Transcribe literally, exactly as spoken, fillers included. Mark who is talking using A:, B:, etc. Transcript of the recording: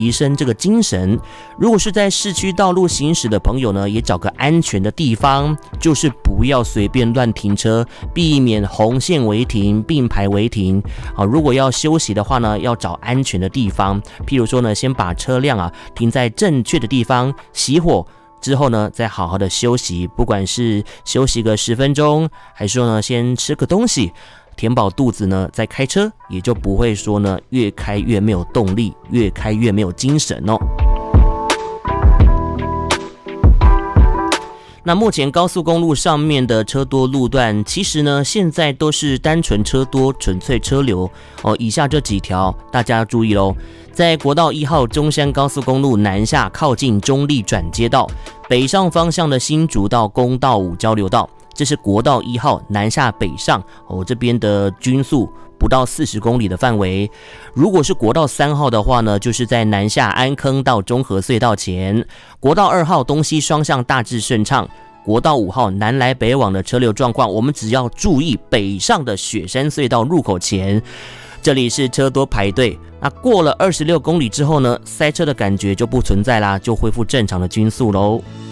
A: 提升这个精神。如果是在市区道路行驶的朋友呢，也找个安全的地方，就是不要随便乱停车，避免红线违停、并排违停。好，如果要休息的话呢，要找安全的地方，譬如说呢，先把车辆啊停在正确的地方，熄火。之后呢，再好好的休息，不管是休息个十分钟，还是说呢，先吃个东西，填饱肚子呢，再开车，也就不会说呢，越开越没有动力，越开越没有精神哦。那目前高速公路上面的车多路段，其实呢，现在都是单纯车多、纯粹车流哦。以下这几条大家要注意喽。在国道一号中山高速公路南下靠近中立转接道，北上方向的新竹到公道五交流道，这是国道一号南下北上哦，这边的均速不到四十公里的范围。如果是国道三号的话呢，就是在南下安坑到中和隧道前。国道二号东西双向大致顺畅。国道五号南来北往的车流状况，我们只要注意北上的雪山隧道入口前，这里是车多排队。那过了二十六公里之后呢，塞车的感觉就不存在啦，就恢复正常的均速喽。